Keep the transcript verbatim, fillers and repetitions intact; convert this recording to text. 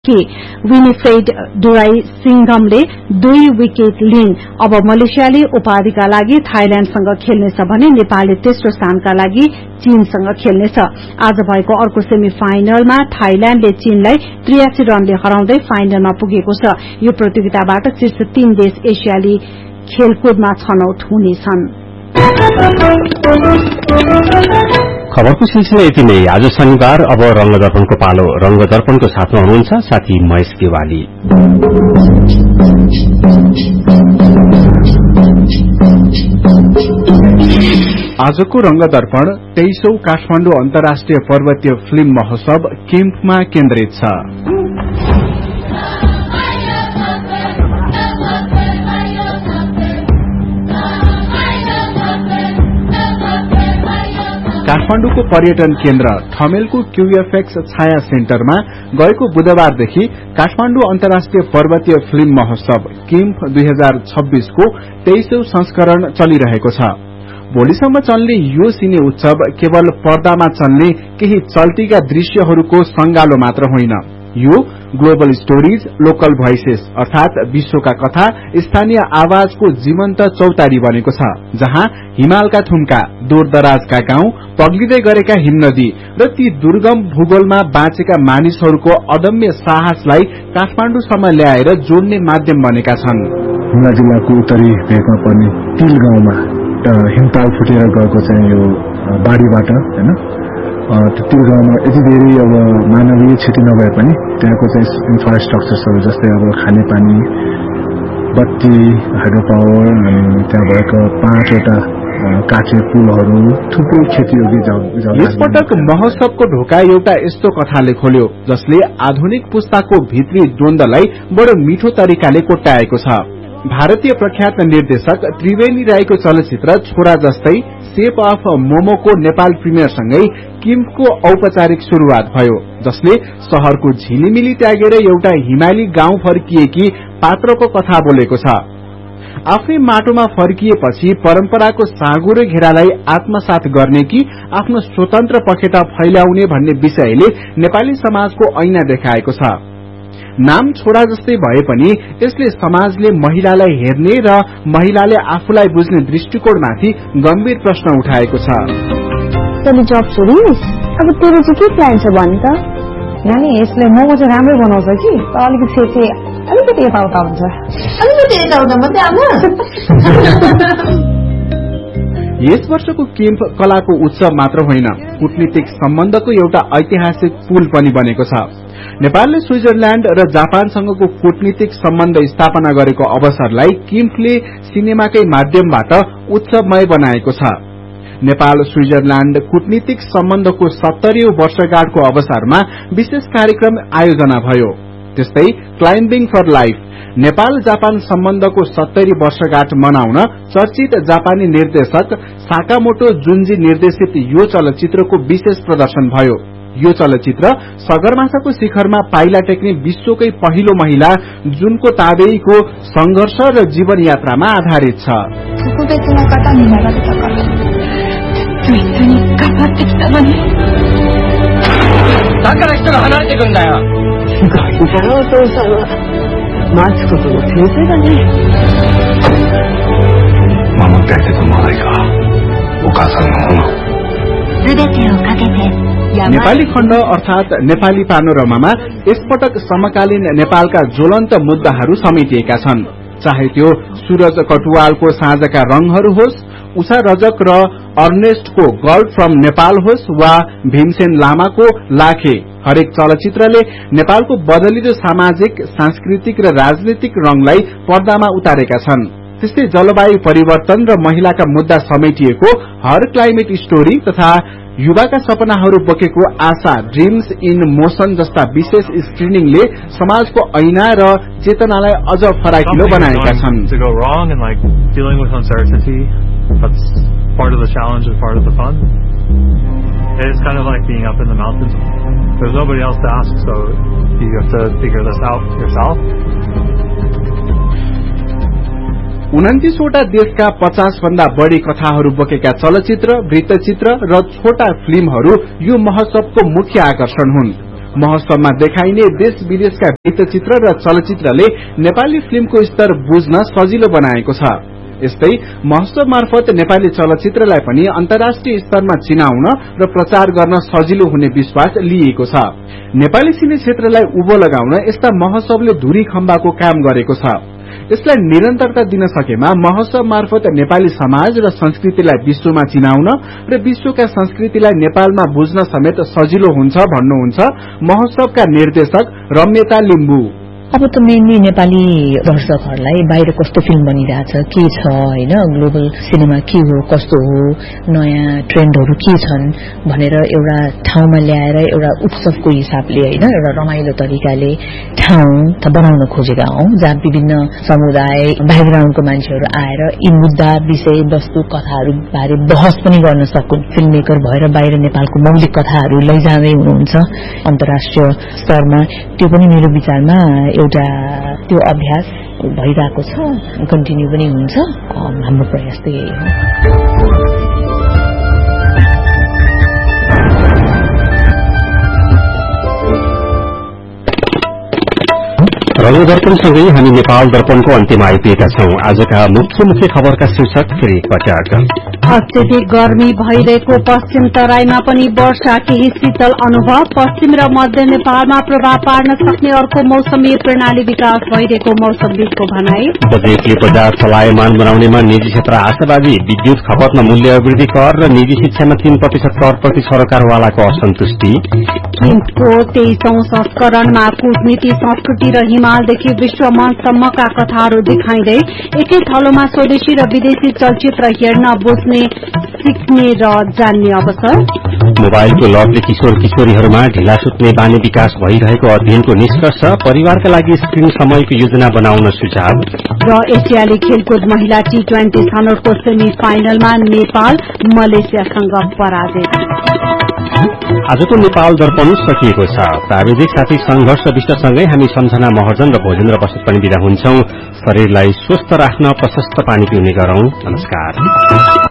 के विनिफ्रेड डुराई सिंघमले दुई विकेट लिइन्। अब मलेसियाले उपाधिका लागि थाइल्याण्डसँग खेल्नेछ भने नेपालले तेस्रो स्थानका लागि चीनसँग खेल्नेछ। आज भएको अर्को सेमी फाइनलमा थाइल्याण्डले चीनलाई त्रियासी रनले हराउँदै फाइनलमा पुगेको छ। यो प्रतियोगिताबाट शीर्ष तीन देश एसियाली खेलकुदमा छनौट हुनेछन्। खबरको सिलसिला यति नै। आज शनिबार अब रंगदर्पणको पालो। रंगदर्पणको साथमा हुनुहुन्छ साथी महेश गेवाली। आजको रंगदर्पण तेईसौं काठमाडौँ अन्तर्राष्ट्रिय पर्वतीय फिल्म महोत्सव केम्पमा केन्द्रित छ। काठमाडौँको पर्यटन केन्द्र ठमेलको क्यूएफएक्स छाया सेन्टरमा गएको बुधबारदेखि काठमाडौँ अन्तर्राष्ट्रिय पर्वतीय फिल्म महोत्सव केम्प दुई हजार छब्बीस को तेईसौं संस्करण चलिरहेको छ। भोलिसम्म चल्ने यो सिने उत्सव केवल पर्दामा चल्ने केही चल्तीका दृश्यहरूको संगालो मात्र होइन। यो ग्लोबल स्टोरीज लोकल भोइसेस अर्थात विश्वका कथा स्थानीय आवाजको जीवन्त चौतारी बनेको छ, जहाँ हिमालका थुम्का, दूरदराजका गाउँ, पग्लिँदै गरेका हिमनदी र ती दुर्गम भूगोलमा बाँचेका मानिसहरूको अदम्य साहसलाई काठमाडौँसम्म ल्याएर जोड्ने माध्यम बनेका छन्। हुम्ला जिल्लाको उत्तरी भेगमा पर्ने तिल गाउँमा हिमताल फुटेर गएको चाहिँ यो बाढीबाट हैन त्यो तिल गाउँमा यति धेरै अब मानवीय क्षति नभए पनि त्यहाँको चाहिँ इन्फ्रास्ट्रक्चरहरू जस्तै अब खानेपानी, बत्ती, हाइड्रो पावर अनि त्यहाँ भएका पाँचवटा काठे पुलहरू थुप्रै क्षतियोगी जाऊ। यसपटक महोत्सवको ढोका एउटा यस्तो कथाले खोल्यो जसले आधुनिक पुस्ताको भित्री द्वन्द्वलाई बडो मिठो तरिकाले कोट्याएको छ। भारतीय प्रख्यात निर्देशक त्रिवेणी राईको चलचित्र छोरा जस्तै शेप अफ मोमोको नेपाल प्रिमियरसँगै किम्पको औपचारिक शुरूआत भयो, जसले शहरको झिलिमिली त्यागेर एउटा हिमाली गाउँ फर्किएकी पात्रको कथा बोलेको छ। आफ्नै माटोमा फर्किएपछि परम्पराको साँगुरो घेरालाई आत्मसात गर्ने कि आफ्नो स्वतन्त्र पखेटा फैलाउने भन्ने विषयले नेपाली समाजको ऐना देखाएको छ। नाम छोरा जस्तै भए पनि यसले समाजले महिलालाई हेर्ने र महिलाले आफूलाई बुझ्ने दृष्टिकोणमाथि गम्भीर प्रश्न उठाएको छ। तैले जब छोडिस्, अब तेरो चाहिँ के प्लान छ भन् त? नानी यसले मोमो चाहिँ राम्रो बनाउँछ कि तर अलिकति सेचे अलिकति यताउता हुन्छ। अलिकति यताउता मात्रै आमा। यस वर्षको केम्प कलाको उत्सव मात्र होइन, कूटनीतिक सम्बन्धको एउटा ऐतिहासिक पुल पनि बनेको छ। नेपालले स्विजरल्याण्ड र जापानसँगको कूटनीतिक सम्बन्ध स्थापना गरेको अवसरलाई केम्पले सिनेमाकै माध्यमबाट उत्सवमय बनाएको छ। नेपाल स्विजरल्याण्ड कूटनीतिक सम्बन्धको सत्तरीऔं वर्षगाँठको अवसरमा विशेष कार्यक्रम आयोजना भयो। त्यस्तै climbing for life Nepal Japan सम्बन्धको सत्तरी वर्षगाँठ मनाउन चर्चित जापानी निर्देशक साकामोटो जुन्जी निर्देशित यो चलचित्रको विशेष प्रदर्शन भयो। यो चलचित्र सगरमाथाको शिखरमा पाइला टेक्ने विश्वकै पहिलो महिला जुनको ताबेईको संघर्ष र जीवन यात्रामा आधारित छ। नेपाली खण्ड अर्थात नेपाली पानोरमामा यसपटक समकालीन नेपालका ज्वलन्त मुद्दाहरू समेटिएका छन्। चाहे त्यो सूरज कटुवालको साँझका रंगहरू होस्, उषा रजक र अर्नेस्टको गर्ल फ्रम नेपाल होस् वा भीमसेन लामाको लाखे, हरेक चलचित्रले नेपालको बदलिदो सामाजिक, सांस्कृतिक र राजनीतिक रंगलाई पर्दामा उतारेका छन्। त्यस्तै जलवायु परिवर्तन र महिलाका मुद्दा समेटिएको हर क्लाइमेट स्टोरी तथा युवाका सपनाहरू बोकेको आशा ड्रिम्स इन मोशन जस्ता विशेष स्क्रिनिङले समाजको ऐना र चेतनालाई अझ फराकिलो बनाएका छन्। It's kind of like being up in the mountains. There's nobody else to ask, so you have to figure this out yourself. उन्तिसवटा देशका पचास भन्दा बढ़ी कथाहरू बोकेका चलचित्र, वृत्तचित्र र छोटा फिल्महरू यो महोत्सवको मुख्य आकर्षण हुन्। महोत्सवमा देखाइने देश विदेशका वृत्तचित्र र चलचित्रले नेपाली फिल्मको स्तर बुझ्न सजिलो बनाएको छ। यस्तै महोत्सव मार्फत नेपाली चलचित्रलाई पनि अन्तर्राष्ट्रिय स्तरमा चिनाउन र प्रचार गर्न सजिलो हुने विश्वास लिएको छ। नेपाली सिने क्षेत्रलाई उभो लगाउन यस्ता महोत्सवले धुरी खम्बाको काम गरेको छ। यसलाई निरन्तरता दिन सकेमा महोत्सव मार्फत नेपाली समाज र संस्कृतिलाई विश्वमा चिनाउन र विश्वका संस्कृतिलाई नेपालमा बुझ्न समेत सजिलो हुन्छ भन्नुहुन्छ महोत्सवका निर्देशक रम्यता लिम्बू। अब त मेनली नेपाली दर्शकहरूलाई बाहिर कस्तो फिल्म बनिरहेछ, के छ हैन, ग्लोबल सिनेमा के हो, कस्तो हो, नयाँ ट्रेन्डहरू के छन् भनेर एउटा ठाउँमा ल्याएर एउटा उत्सवको हिसाबले हैन एउटा रमाइलो तरिकाले ठाउँ बनाउन खोजेका हौं, जहाँ विभिन्न समुदाय ब्याकग्राउन्डको मान्छेहरू आएर यी मुद्दा विषय वस्तु कथाहरू बारे बहस पनि गर्न सकुन्। फिल्म मेकर भएर बाहिर नेपालको मौलिक कथाहरू लैजाँदै हुनुहुन्छ अन्तर्राष्ट्रिय स्तरमा। त्यो पनि मेरो विचारमा एउटा त्यो अभ्यास भइरहेको छ, कन्टिन्यू पनि हुन्छ। हाम्रो प्रयास त यही हो। रंग दर्पणसँगै हामी नेपाल दर्पणको अन्त्यमा आइपुगेका छौं। आजका मुख्य मुख्य खबरका शीर्षक फेरि एकपटक। अत्यधिक गर्मी भइरहेको पश्चिम तराईमा पनि वर्षा, केही शीतल अनुभव। पश्चिम र मध्य नेपालमा प्रभाव पार्न सक्ने अर्को मौसमी प्रणाली विकास भइरहेको मौसमविदको भनाई। बजेटले बजार चलायमान बनाउनेमा निजी क्षेत्र आशावादी। विद्युत खपतमा मूल्य वृद्धि कर र निजी शिक्षामा तीन प्रतिशत कर प्रति सरकारवालाको असन्तुष्टि। किमको तेइसौं संस्करणमा कूटनीति, संस्कृति र हिमालदेखि विश्व मञ्चसम्मका कथाहरू देखाइँदै एकै थलोमा स्वदेशी र विदेशी चलचित्र हेर्न, बुझ्ने, सिक्ने र जान्ने अवसर। मोबाइलको लतले किशोर किशोरीहरूमा ढिला सुत्ने बानी विकास भइरहेको अध्ययनको निष्कर्ष। परिवारका लागि स्क्रिन समयको योजना बनाउन सुझाव। र एसियाली खेलकुद महिला टी ट्वेन्टी छनौटको सेमी फाइनलमा नेपाल मलेसियासँग पराजित। आजको नेपाल दर्पण सकिएको छ। प्राविधिक साथी संघर्ष विष्टसँगै हामी सम्झना महर्जन र भोजेन्द्र बस्नेत पनि बिदा हुन्छौं। शरीरलाई स्वस्थ राख्न प्रशस्त पानी पिउने गरौं। नमस्कार।